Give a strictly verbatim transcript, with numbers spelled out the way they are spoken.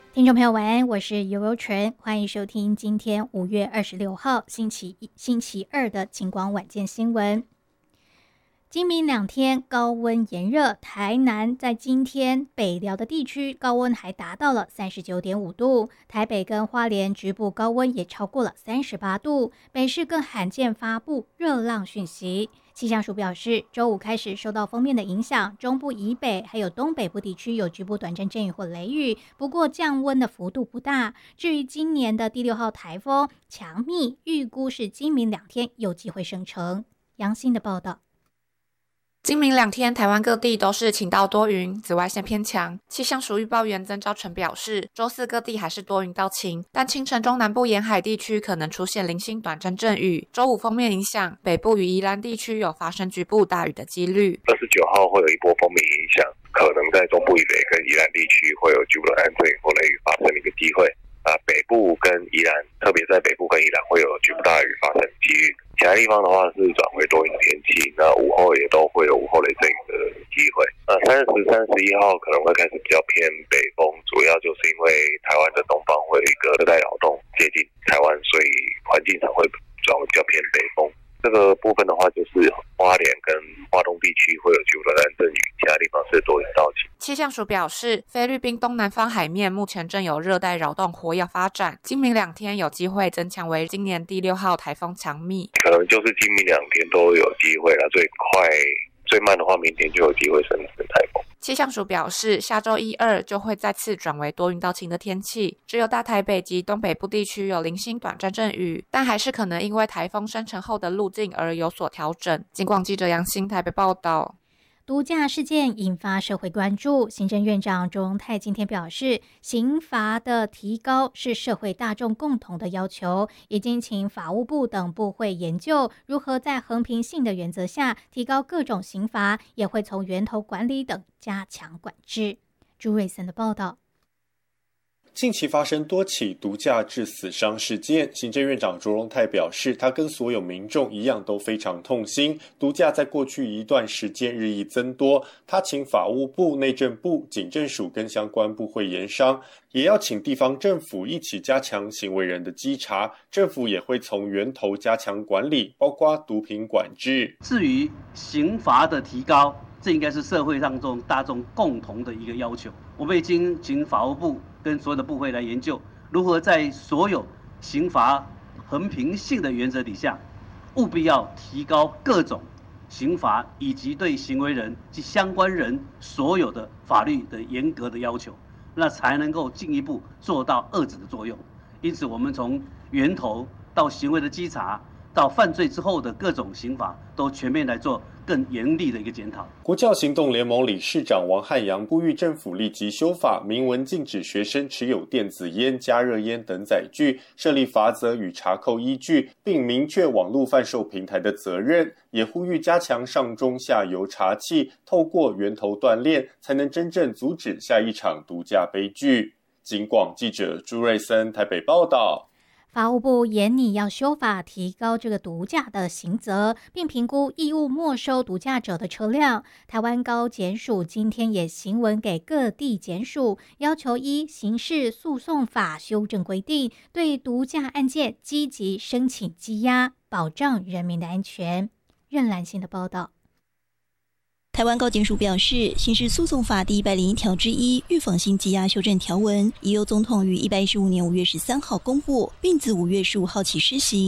听众朋友晚安，我是尤尤纯，欢迎收听今天五月二十六号星期一星期二的警广晚间新闻。今明两天高温炎热，台南在今天北寮的地区高温还达到了 三十九点五 度，台北跟花莲局部高温也超过了三十八度，北市更罕见发布热浪讯息。气象署表示，周五开始受到锋面的影响，中部以北还有东北部地区有局部短暂阵雨或雷雨，不过降温的幅度不大。至于今年的第六号台风强密，预估是今明两天有机会生成。杨欣的报道。 今明两天，台湾各地都是晴到多云，紫外线偏强。气象署预报员曾昭成表示，周四各地还是多云到晴，但清晨中南部沿海地区可能出现零星短暂阵雨。周五锋面影响，北部与宜兰地区有发生局部大雨的几率。 二十九号会有一波锋面影响，可能在中部以北跟宜兰地区会有局部短暂阵雨或雷雨发生的一个机会。啊，北部跟宜兰，特别在北部跟宜兰会有局部大雨发生的几率。其他地方的话是转为多云的天气，那午后也都会有午后雷阵雨的机会。呃，三十、三十一号可能会开始比较偏北风，主要就是因为台湾的东方会有一个热带扰动接近台湾，所以环境上会转为比较偏北风。这个部分的话，就是花莲跟花东地区会有局部短暂阵雨，其他地方是多云到晴。 气象署表示，菲律宾东南方海面目前正有热带扰动活跃发展，今明两天有机会增强为今年第六号台风强密， 可能就是今明两天都有机会了，最快最慢的话，明天就有机会生成台风。 气象署表示，下周一、二就会再次转为多云到晴的天气，只有大台北及东北部地区有零星短暂阵雨，但还是可能因为台风生成后的路径而有所调整。警广记者杨欣台北报道。 毒驾事件引发社会关注，行政院长卓荣泰今天表示，刑罚的提高是社会大众共同的要求，已经请法务部等部会研究如何在衡平性的原则下提高各种刑罚，也会从源头管理等加强管制。朱瑞森的报道。 近期发生多起毒驾致死伤事件，行政院长卓荣泰表示，他跟所有民众一样都非常痛心。毒驾在过去一段时间日益增多，他请法务部、内政部、警政署跟相关部会研商，也要请地方政府一起加强行为人的稽查，政府也会从源头加强管理，包括毒品管制。 至于刑罚的提高，这应该是社会当中大众共同的一个要求。我们已经请法务部跟所有的部会来研究，如何在所有刑罚衡平性的原则底下，务必要提高各种刑罚，以及对行为人及相关人所有的法律的严格的要求，那才能够进一步做到遏制的作用。因此，我们从源头到行为的稽查，到犯罪之后的各种刑法，都全面来做更严厉的一个检讨。 国教行动联盟理事长王汉阳呼吁政府立即修法，明文禁止学生持有电子烟、加热烟等载具，设立罚则与查扣依据，并明确网络贩售平台的责任。也呼吁加强上中下游查缉，透过源头断链，才能真正阻止下一场毒驾悲剧。警广记者朱瑞森台北报道。 法务部研拟要修法，提高这个毒驾的刑责，并评估义务没收毒驾者的车辆。台湾高检署今天也行文给各地检署，要求依刑事诉讼法修正规定，对毒驾案件积极申请羁押，保障人民的安全。任兰心的报道。 台湾高检署表示，刑事诉讼法第一百零一条之一预防性羁押修正条文，已由总统于一百一十五年五月十三号公布，并自五月十五号起施行。